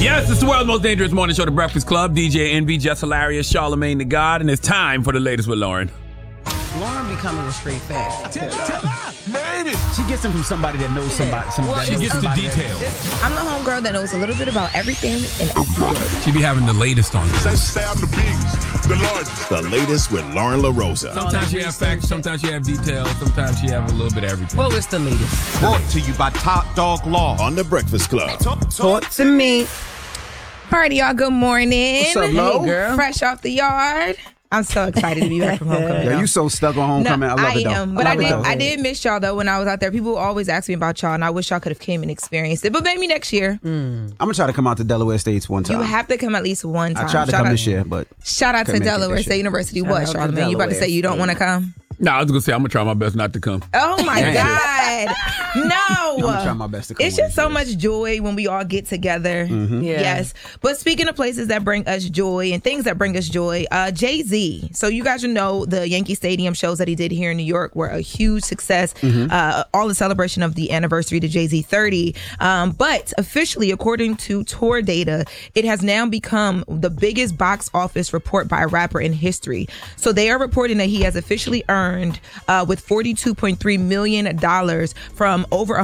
Yes, it's the world's most dangerous morning show, The Breakfast Club. DJ Envy, Just Hilarious, Charlamagne the God, and it's time for the latest with Lauren. Lauren becoming a straight fact. She gets them from somebody that knows somebody. She gets the details. I'm the homegirl that knows a little bit about everything and everything. She be having the latest on this. Say I'm the biggest, the largest. The latest with Lauren LaRosa. Sometimes you have facts, sometimes you have details, sometimes you have a little bit of everything. Well, it's the latest. Brought to you by Top Dog Law on The Breakfast Club. Talk to me. Alrighty, y'all, good morning. What's up, Lo? Hey, girl. Fresh off the yard. I'm so excited to be back from homecoming. Yeah, you so stuck on homecoming. I love it though. am. But love it, though. I did miss y'all though when I was out there. People always ask me about y'all, and I wish y'all could have came and experienced it. But maybe next year. I'm gonna try to come out to Delaware States one time. You have to come at least one time. I tried to come this year, but Shout out to couldn't make it Delaware this State year. University. Shout What, out to Charlamagne? You about to Delaware say you don't want to come? No, I was going to say, I'm going to try my best not to come. Oh my God. No. I'm gonna try my best to come. It's one just so of these much joy when we all get together. Yeah. Yes. But speaking of places that bring us joy and things that bring us joy, Jay-Z. So you guys should know the Yankee Stadium shows that he did here in New York were a huge success. All the celebration of the anniversary to Jay-Z 30. But officially, according to tour data, it has now become the biggest box office report by a rapper in history. So they are reporting that he has officially earned with $42.3 million from over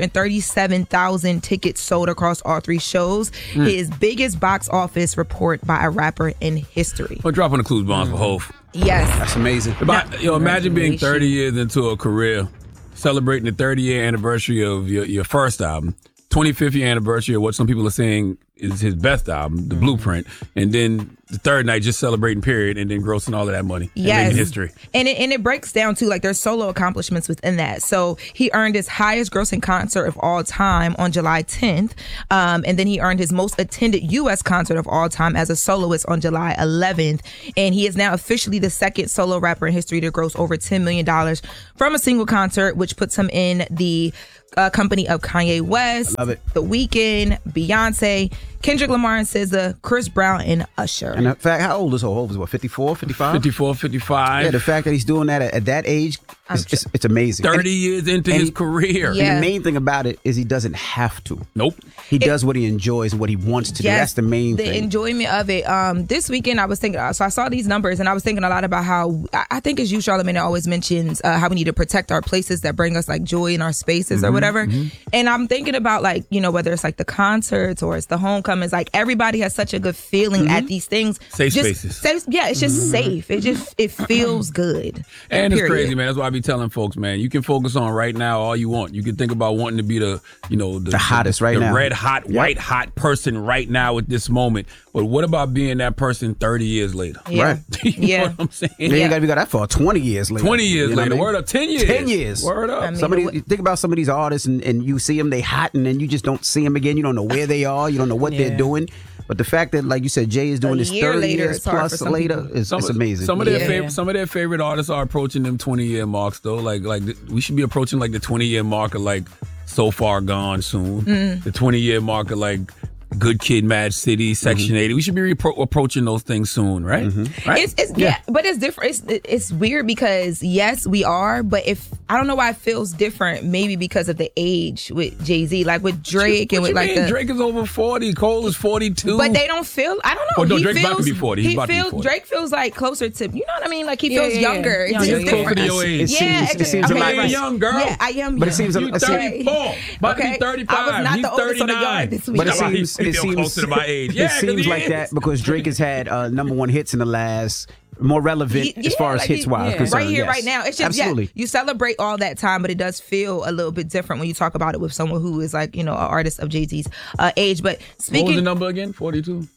137,000 tickets sold across all three shows. His biggest box office report by a rapper in history. Well, dropping the clues bombs for Hov. Yes. That's amazing. Imagine being 30 years into a career, celebrating the 30-year anniversary of your first album, 25th year anniversary of what some people are saying is his best album, The Blueprint, and then the third night just celebrating period and then grossing all of that money and making history. And it breaks down to like there's solo accomplishments within that. So he earned his highest grossing concert of all time on July 10th. And then he earned his most attended U.S. concert of all time as a soloist on July 11th. And he is now officially the second solo rapper in history to gross over $10 million from a single concert, which puts him in the company of Kanye West, Love it. The Weeknd, Beyonce, Kendrick Lamar and SZA, Chris Brown, and Usher. And the fact, how old is Hov? Is what, 54, 55? 54, 55. Yeah, the fact that he's doing that at that age, it's amazing. 30 years into his career. Yeah. And the main thing about it is he doesn't have to. Nope. He does what he enjoys and what he wants to do. That's the main thing. The enjoyment of it. This weekend, I was thinking, so I saw these numbers and I was thinking a lot about how, I think it's you, Charlamagne, always mentions how we need to protect our places that bring us like joy in our spaces or whatever. And I'm thinking about like, you know, whether it's like the concerts or it's the homecomings, like everybody has such a good feeling at these things. Safe spaces. It's just safe. It feels good. And it's Period. crazy, man. That's why I be telling folks, man, you can focus on right now all you want. You can think about wanting to be the hottest right now. The red hot, white hot person right now at this moment. But what about being that person 30 years later? Yeah. Right. You know what I'm saying? You ain't got to be that far. 20 years later. 20 years You know what later. I mean? Word up. 10 years. 10 years. Word up. I mean, You think about some of these artists and you see them, they hot, and then you just don't see them again. You don't know where they are. You don't know what they're doing. But the fact that, like you said, Jay is doing this 30 years it's hard plus for some later people. is it's amazing. Some of their favorite artists are approaching them 20-year marks though. Like we should be approaching like the 20-year mark of like So Far Gone soon. The 20-year mark of like Good Kid, Mad City, Section 80. We should be approaching those things soon, right? Right? It's but it's different. It's weird because yes, we are, but if I don't know why it feels different. Maybe because of the age with Jay-Z, like with Drake and with like Drake is over 40, Cole is 42. But they don't feel. I don't know. Oh, no, He Drake's about to feels- be 40. He's about to be 40. Drake feels like closer to. You know what I mean? Like he feels younger. It's He's just closer different. to your age. It seems I'm like not young, girl. Yeah, I am. But it young. seems You 34. About to be 35. I was not He's the oldest on the 39. yard this week. But He feels closer to my age. Yeah, it 'cause seems he like is. that because Drake has had number one hits in the last, more relevant as far as like hits wise concerned. right here, yes. right now. It's just absolutely. you celebrate all that time, but it does feel a little bit different when you talk about it with someone who is like an artist of Jay-Z's age. But What was speaking the number again? 42?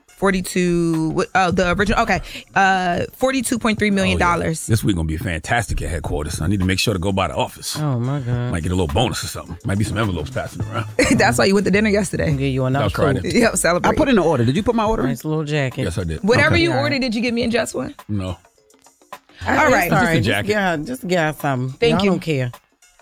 42, the original. Okay, $42.3 million. This week gonna be fantastic at headquarters. I need to make sure to go by the office. Oh, my God. Might get a little bonus or something. Might be some envelopes passing around. That's why you went to dinner yesterday. Give you another Y'all tried coat. it. Yep, celebrate. I put in the order. Did you put my order in? Nice little jacket. Yes, I did. Whatever you Okay. ordered, did you get me and Just one? No. All right. All right. jacket. Just get her something. Thank Y'all you. don't care.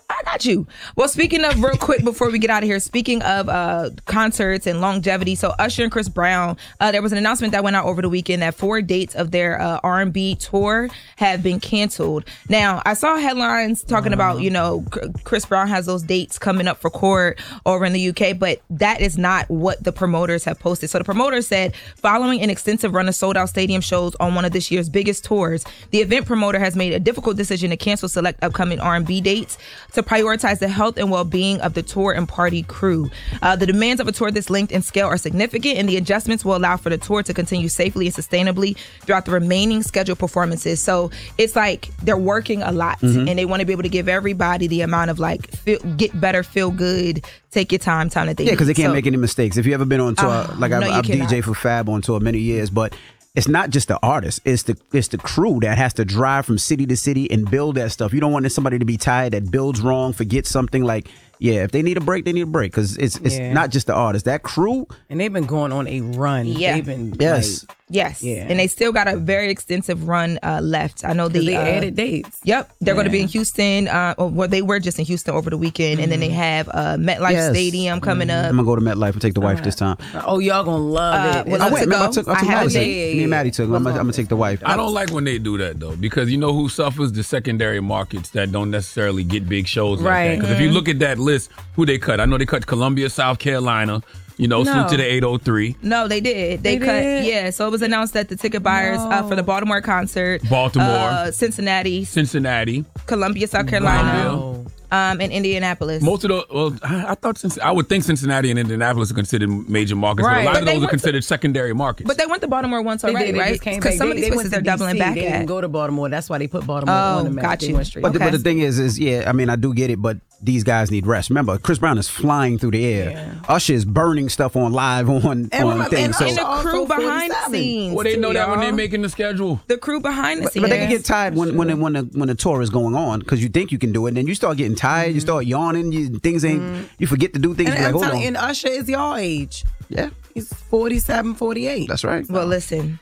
I got you. Well, speaking of, real quick before we get out of here, speaking of concerts and longevity, so Usher and Chris Brown, there was an announcement that went out over the weekend that 4 dates of their R&B tour have been canceled. Now, I saw headlines talking about, Chris Brown has those dates coming up for court over in the UK, but that is not what the promoters have posted. So the promoters said, following an extensive run of sold-out stadium shows on one of this year's biggest tours, the event promoter has made a difficult decision to cancel select upcoming R&B dates to prioritize the health and well-being of the tour and party crew. The demands of a tour this length and scale are significant, and the adjustments will allow for the tour to continue safely and sustainably throughout the remaining scheduled performances. So it's like they're working a lot, and they want to be able to give everybody the amount of get better, feel good, take your time that they need. Yeah, because they can't make any mistakes. If you ever been on tour, I've cannot. DJ for Fab on tour many years, but it's not just the artist. It's the crew that has to drive from city to city and build that stuff. You don't want somebody to be tired that builds wrong, forget something. If they need a break, they need a break, because it's not just the artist. That crew. And they've been going on a run. Yeah. They've been, Yes. Yes. Yeah. And they still got a very extensive run left. I know they added dates. Yep. They're going to be in Houston. They were just in Houston over the weekend. And then they have MetLife Stadium coming up. I'm going to go to MetLife and take the wife this time. Oh, y'all going to love it. well, I went. to Remember, go. I took haven't Madison. been. Me and Maddie took. I'm going to take the wife. I don't like when they do that, though, because you know who suffers? The secondary markets that don't necessarily get big shows like Right. that. Because if you look at that list, who they cut? I know they cut Columbia, South Carolina, salute to the 803. No, they did. They cut. did? Yeah. So it was announced that the ticket buyers for the Baltimore concert, Baltimore. Cincinnati, Columbia, South Carolina, and Indianapolis. Most of those, I would think Cincinnati and Indianapolis are considered major markets, Right. but a lot But of they those are went to- considered secondary markets. But they went to Baltimore once already, They right? just came Because back. some of these They places went they're to doubling DC. back They didn't at. go to Baltimore. That's why they put Baltimore on the map. got They you. went straight. But back. the thing is, I do get it, but these guys need rest. Remember, Chris Brown is flying through the air. Yeah. Usher is burning stuff on live on things. And the Also crew behind the 47. scenes. Well, they know that when y'all. they're making the schedule. The crew behind the scenes. But they can get tired when the tour is going on, because you think you can do it, and then you start getting tired, you start yawning, you forget to do things. And You're like, I'm hold telling on. you, and Usher is your age. Yeah, He's 47, 48. that's right. Well, listen.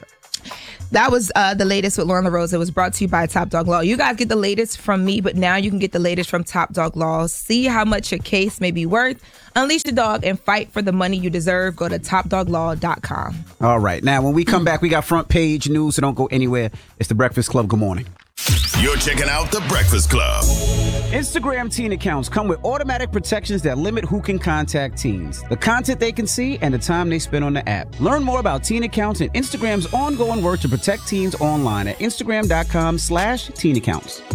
That was the latest with Lauren LaRose. It was brought to you by Top Dog Law. You guys get the latest from me, but now you can get the latest from Top Dog Law. See how much your case may be worth. Unleash the dog and fight for the money you deserve. Go to topdoglaw.com. All right. Now, when we come back, we got front page news, so don't go anywhere. It's The Breakfast Club. Good morning. You're checking out The Breakfast Club. Instagram teen accounts come with automatic protections that limit who can contact teens, the content they can see, and the time they spend on the app. Learn more about teen accounts and Instagram's ongoing work to protect teens online at Instagram.com/teen accounts.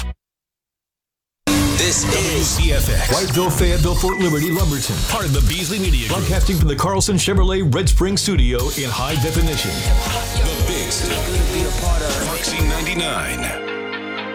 This is WCFX. Whiteville, Fayetteville, Fort Liberty, Lumberton. Part of the Beasley Media Group. Broadcasting from the Carlson Chevrolet Red Spring Studio in high definition. The Big City. Foxy 99.